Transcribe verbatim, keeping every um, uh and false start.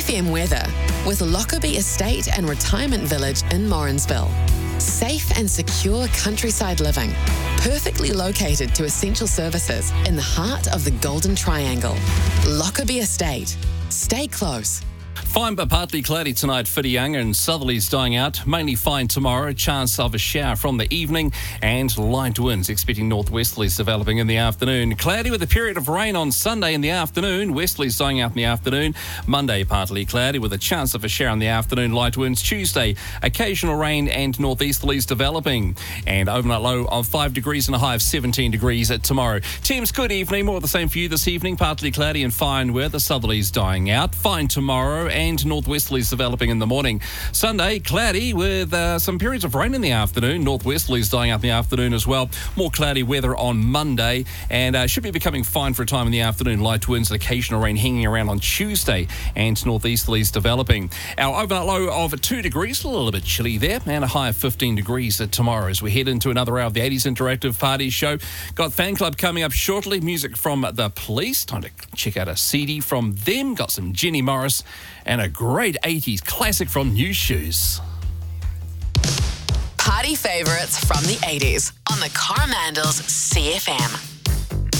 F M weather with Lockerbie Estate and Retirement Village in Morrinsville. Safe and secure countryside living, perfectly located to essential services in the heart of the Golden Triangle. Lockerbie Estate. Stay close. Fine but partly cloudy tonight for Young and southerlies dying out. Mainly fine tomorrow. Chance of a shower from the evening and light winds. Expecting northwesterlies developing in the afternoon. Cloudy with a period of rain on Sunday in the afternoon. Westerlies dying out in the afternoon. Monday partly cloudy with a chance of a shower in the afternoon. Light winds. Tuesday occasional rain and northeasterlies developing. And overnight low of five degrees and a high of seventeen degrees at tomorrow. Teams, good evening. More of the same for you this evening. Partly cloudy and fine weather. Southerlies dying out. Fine tomorrow and northwesterlies developing in the morning. Sunday, cloudy with uh, some periods of rain in the afternoon. Northwesterlies dying out in the afternoon as well. More cloudy weather on Monday and uh, should be becoming fine for a time in the afternoon. Light winds and occasional rain hanging around on Tuesday and northeasterlies developing. Our overnight low of two degrees, a little bit chilly there, and a high of fifteen degrees tomorrow as we head into another hour of the eighties Interactive Party Show. Got Fan Club coming up shortly. Music from The Police. Time to check out a C D from them. Got some Jenny Morris and a great eighties classic from New Shoes. Party favourites from the eighties on the Coromandels C F M.